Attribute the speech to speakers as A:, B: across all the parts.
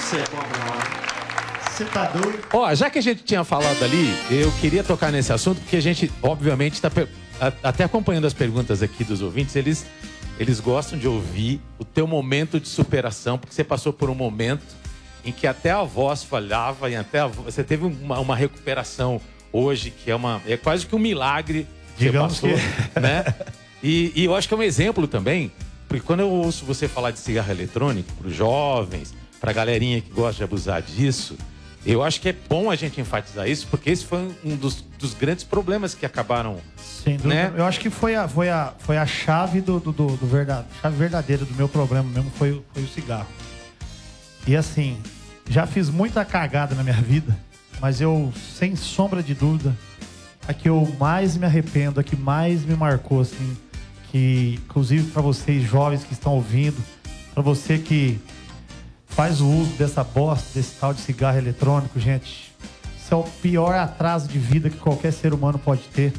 A: Você tá doido?
B: Ó, já que a gente tinha falado ali, eu queria tocar nesse assunto, porque a gente, obviamente, está até acompanhando as perguntas aqui dos ouvintes, eles gostam de ouvir o teu momento de superação, porque você passou por um momento em que até a voz falhava e você teve uma recuperação hoje, que é quase que um milagre que
A: Digamos
B: você passou, né? E eu acho que é um exemplo também, porque quando eu ouço você falar de cigarro eletrônico para os jovens, para a galerinha que gosta de abusar disso, eu acho que é bom a gente enfatizar isso, porque esse foi um dos grandes problemas que acabaram.
A: Sem dúvida.
B: Né?
A: Eu acho que foi a chave chave verdadeira do meu problema mesmo, foi o cigarro. E assim, já fiz muita cagada na minha vida, mas eu, sem sombra de dúvida, a que eu mais me arrependo, a que mais me marcou, assim, que inclusive para vocês jovens que estão ouvindo, para você que faz o uso dessa bosta, desse tal de cigarro eletrônico, gente, isso é o pior atraso de vida que qualquer ser humano pode ter.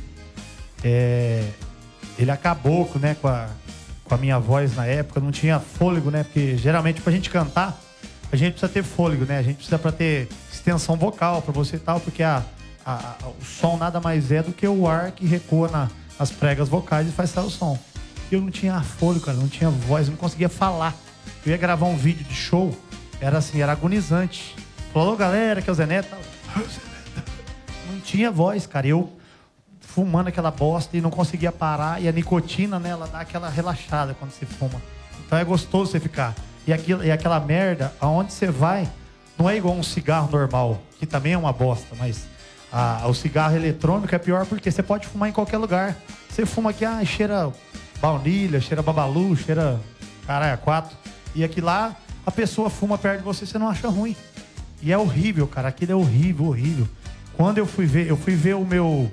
A: Ele acabou, né, com a minha voz na época, não tinha fôlego, né, porque geralmente pra gente cantar, a gente precisa ter fôlego, né, a gente precisa pra ter extensão vocal pra você e tal, porque o som nada mais é do que o ar que recoa nas pregas vocais e faz sair o som. Eu não tinha fôlego, cara, não tinha voz, não conseguia falar. Eu ia gravar um vídeo de show, era assim, era agonizante. Falou, galera, que é o Zé Neto. Não tinha voz, cara. Eu fumando aquela bosta e não conseguia parar. E a nicotina, né, ela dá aquela relaxada quando você fuma. Então é gostoso você ficar. E aquela merda, aonde você vai, não é igual um cigarro normal, que também é uma bosta, mas o cigarro eletrônico é pior porque você pode fumar em qualquer lugar. Você fuma aqui, cheira baunilha, cheira babalu, cheira caralho, 4. E aqui lá, a pessoa fuma perto de você não acha ruim. E é horrível, cara. Aquilo é horrível, horrível. Quando eu fui ver o meu...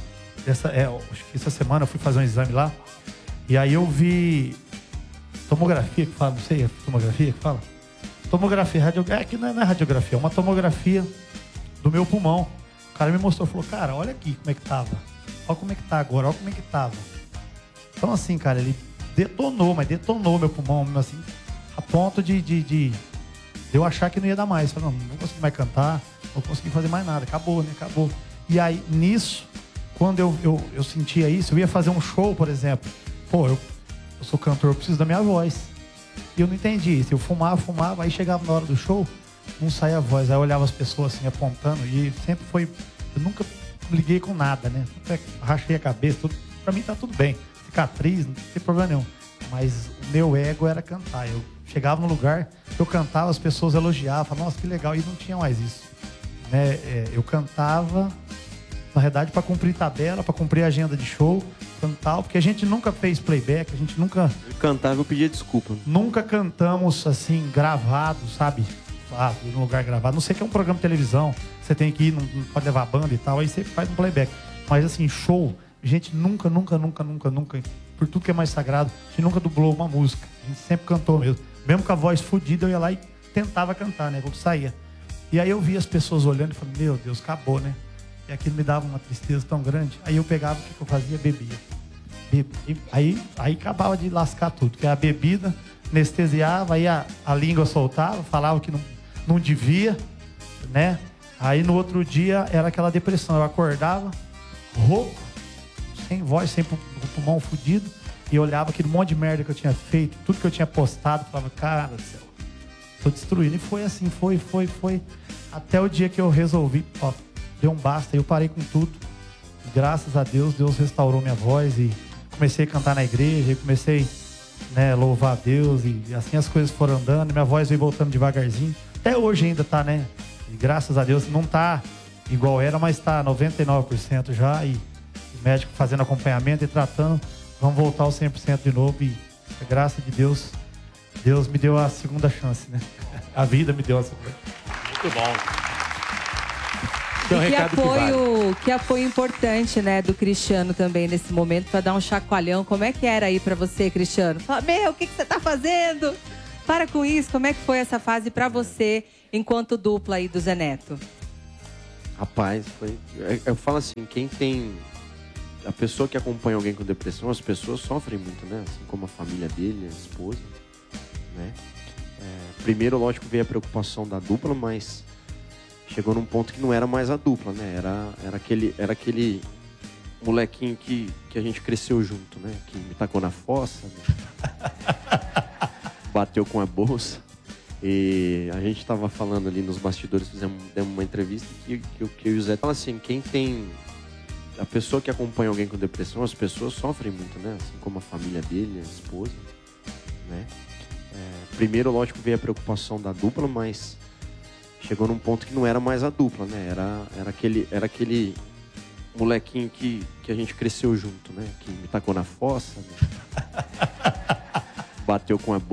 A: acho que essa semana eu fui fazer um exame lá. E aí eu vi... Tomografia que fala, não sei, tomografia que fala? Tomografia, que não é radiografia, é uma tomografia do meu pulmão. O cara me mostrou, falou, cara, olha aqui como é que tava. Olha como é que tá agora, olha como é que tava. Então assim, cara, ele detonou meu pulmão, mesmo assim, a ponto de eu achar que não ia dar mais. Eu falei, não vou conseguir mais cantar, não vou conseguir fazer mais nada. Acabou, né? Acabou. E aí, nisso, quando eu sentia isso, eu ia fazer um show, por exemplo. Pô, eu sou cantor, eu preciso da minha voz. E eu não entendi isso. Eu fumava, aí chegava na hora do show, não saía a voz. Aí eu olhava as pessoas assim, apontando, e sempre foi... Eu nunca liguei com nada, né? Rachei a cabeça, tudo. Pra mim tá tudo bem. Cicatriz, não tem problema nenhum. Mas o meu ego era cantar. Eu chegava no lugar, eu cantava, as pessoas elogiavam, falavam, nossa, que legal. E não tinha mais isso. Né? Eu cantava, na verdade, para cumprir tabela, para cumprir agenda de show, cantar, porque a gente nunca fez playback, a gente nunca...
C: Eu cantava, eu pedia desculpa.
A: Nunca cantamos, assim, gravado, sabe? Num lugar gravado. Não sei que é um programa de televisão, você tem que ir, não pode levar banda e tal, aí você faz um playback. Mas, assim, show, a gente nunca, por tudo que é mais sagrado, a gente nunca dublou uma música. A gente sempre cantou mesmo. Mesmo com a voz fodida, eu ia lá e tentava cantar, né? Quando saía. E aí eu via as pessoas olhando e falando, meu Deus, acabou, né? E aquilo me dava uma tristeza tão grande. Aí eu pegava, o que eu fazia? Bebia. Aí acabava de lascar tudo. Que a bebida anestesiava, aí a língua soltava, falava que não devia, né? Aí no outro dia era aquela depressão. Eu acordava, rouco, sem voz, sem pulmão fudido, e olhava aquele monte de merda que eu tinha feito, tudo que eu tinha postado, falava, cara do céu, tô destruindo. E foi assim, foi. Até o dia que eu resolvi, deu um basta, eu parei com tudo. E, graças a Deus, Deus restaurou minha voz e comecei a cantar na igreja, e comecei, né, louvar a Deus, e assim as coisas foram andando, e minha voz veio voltando devagarzinho. Até hoje ainda tá, né? E graças a Deus, não tá igual era, mas tá 99% já, e o médico fazendo acompanhamento e tratando, vamos voltar aos 100% de novo, e a graça de Deus, Deus me deu a segunda chance, né? A vida me deu a segunda.
B: Muito bom.
D: Que apoio importante, né, do Cristiano também nesse momento, para dar um chacoalhão. Como é que era aí para você, Cristiano? Fala, o que você tá fazendo? Para com isso. Como é que foi essa fase para você, enquanto dupla aí do Zé Neto?
C: Rapaz, eu falo assim, quem tem... A pessoa que acompanha alguém com depressão, as pessoas sofrem muito, né? Assim como a família dele, a esposa, né? primeiro, lógico, veio a preocupação da dupla, mas chegou num ponto que não era mais a dupla, né? Era aquele molequinho que a gente cresceu junto, né? Que me tacou na fossa, né? Bateu com a bolsa. E a gente tava falando ali nos bastidores, demos uma entrevista que eu e o Zé fala assim, a pessoa que acompanha alguém com depressão, as pessoas sofrem muito, né? Assim como a família dele, a esposa, né? Primeiro, lógico, veio a preocupação da dupla, mas chegou num ponto que não era mais a dupla, né? Era aquele molequinho que a gente cresceu junto, né? Que me tacou na fossa, né? Bateu com a bolsa.